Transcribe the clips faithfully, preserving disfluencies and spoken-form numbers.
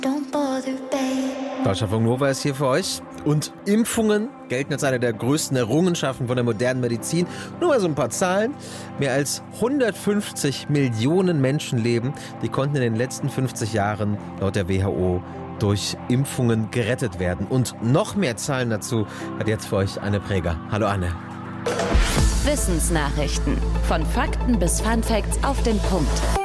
Deutschlandfunk Nova ist hier für euch. Und Impfungen gelten als eine der größten Errungenschaften von der modernen Medizin. Nur mal so ein paar Zahlen. Mehr als hundertfünfzig Millionen Menschenleben, die konnten in den letzten fünfzig Jahren laut der W H O durch Impfungen gerettet werden. Und noch mehr Zahlen dazu hat jetzt für euch Anne Präger. Hallo Anne. Wissensnachrichten. Von Fakten bis Funfacts auf den Punkt.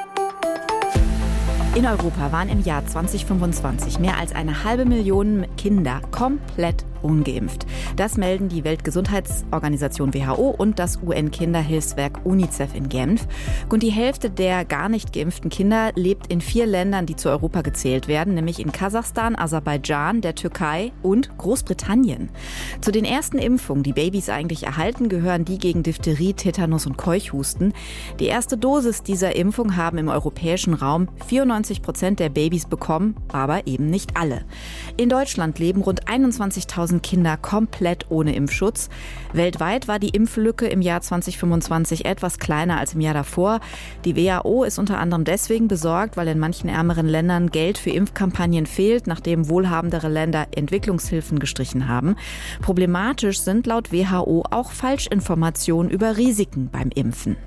In Europa waren im Jahr zweitausendfünfundzwanzig mehr als eine halbe Million Kinder komplett ungeimpft. Das melden die Weltgesundheitsorganisation W H O und das U N-Kinderhilfswerk UNICEF in Genf. Und die Hälfte der gar nicht geimpften Kinder lebt in vier Ländern, die zu Europa gezählt werden, nämlich in Kasachstan, Aserbaidschan, der Türkei und Großbritannien. Zu den ersten Impfungen, die Babys eigentlich erhalten, gehören die gegen Diphtherie, Tetanus und Keuchhusten. Die erste Dosis dieser Impfung haben im europäischen Raum vierundneunzig Prozent der Babys bekommen, aber eben nicht alle. In Deutschland leben rund einundzwanzigtausend Kinder komplett ohne Impfschutz. Weltweit war die Impflücke im Jahr zweitausendfünfundzwanzig etwas kleiner als im Jahr davor. Die W H O ist unter anderem deswegen besorgt, weil in manchen ärmeren Ländern Geld für Impfkampagnen fehlt, nachdem wohlhabendere Länder Entwicklungshilfen gestrichen haben. Problematisch sind laut W H O auch Falschinformationen über Risiken beim Impfen.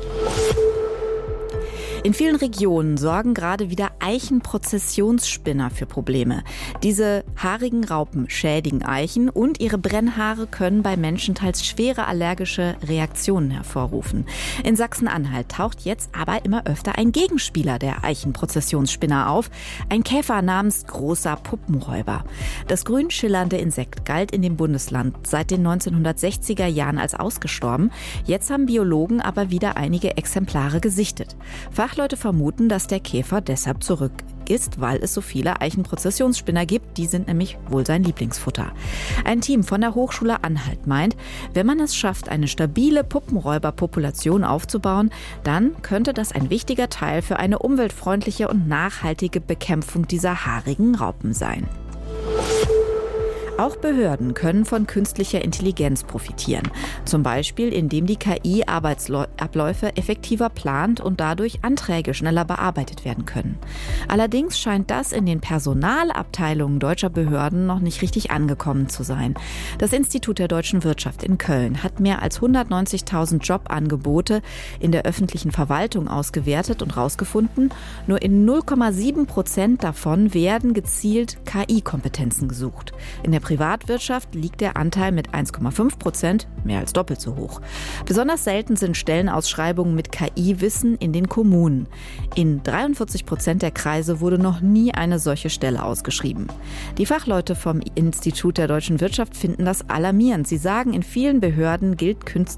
In vielen Regionen sorgen gerade wieder Eichenprozessionsspinner für Probleme. Diese haarigen Raupen schädigen Eichen und ihre Brennhaare können bei Menschen teils schwere allergische Reaktionen hervorrufen. In Sachsen-Anhalt taucht jetzt aber immer öfter ein Gegenspieler der Eichenprozessionsspinner auf, ein Käfer namens großer Puppenräuber. Das grün schillernde Insekt galt in dem Bundesland seit den neunzehnhundertsechziger Jahren als ausgestorben. Jetzt haben Biologen aber wieder einige Exemplare gesichtet. Fachleute vermuten, dass der Käfer deshalb zurück ist, weil es so viele Eichenprozessionsspinner gibt. Die sind nämlich wohl sein Lieblingsfutter. Ein Team von der Hochschule Anhalt meint, wenn man es schafft, eine stabile Puppenräuberpopulation aufzubauen, dann könnte das ein wichtiger Teil für eine umweltfreundliche und nachhaltige Bekämpfung dieser haarigen Raupen sein. Auch Behörden können von künstlicher Intelligenz profitieren. Zum Beispiel, indem die K I Arbeitsabläufe effektiver plant und dadurch Anträge schneller bearbeitet werden können. Allerdings scheint das in den Personalabteilungen deutscher Behörden noch nicht richtig angekommen zu sein. Das Institut der deutschen Wirtschaft in Köln hat mehr als hundertneunzigtausend Jobangebote in der öffentlichen Verwaltung ausgewertet und herausgefunden, nur in null Komma sieben Prozent davon werden gezielt K I-Kompetenzen gesucht. In der Privatwirtschaft liegt der Anteil mit eins Komma fünf Prozent mehr als doppelt so hoch. Besonders selten sind Stellenausschreibungen mit K I-Wissen in den Kommunen. In dreiundvierzig Prozent der Kreise wurde noch nie eine solche Stelle ausgeschrieben. Die Fachleute vom Institut der deutschen Wirtschaft finden das alarmierend. Sie sagen, in vielen Behörden gilt